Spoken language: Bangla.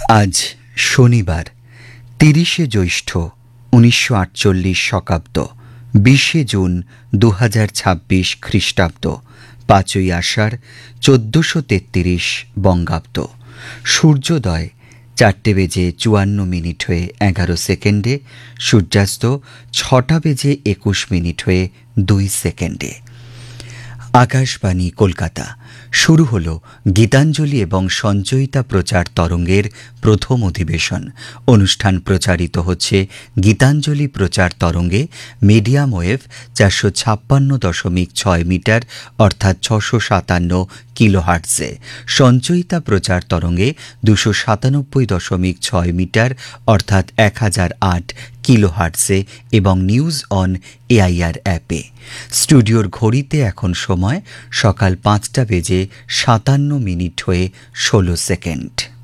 আজ শনিবার ৩০শে জ্যৈষ্ঠ ১৯৪৮ শকাব্দ, ২০শে জুন ২০২৬ খ্রিস্টাব্দ, ৫ই আষাঢ় ১৪৩৩ বঙ্গাব্দ। সূর্যোদয় ৪:৫৪ হয়ে ১১ সেকেন্ডে, সূর্যাস্ত ৬:২১ হয়ে ২ সেকেন্ডে। আকাশবাণী কলকাতা। শুরু হলো গীতাঞ্জলি এবং সঞ্চয়িতা প্রচার তরঙ্গের প্রথম অধিবেশন। অনুষ্ঠান প্রচারিত হচ্ছে গীতাঞ্জলি প্রচার তরঙ্গে মিডিয়াম ওয়েভ ৪৫৬.৬ মিটার অর্থাৎ ৬৫৭ কিলোহার্টজে, সঞ্চয়িতা প্রচার তরঙ্গে ২৯৭.৬ মিটার অর্থাৎ ১০০৮ কিলোহার্টজে এবং নিউজ অন এআইআর অ্যাপে। স্টুডিওর ঘড়িতে এখন সময় সকাল ৫:৫৭ হয়ে ১৬ সেকেন্ড।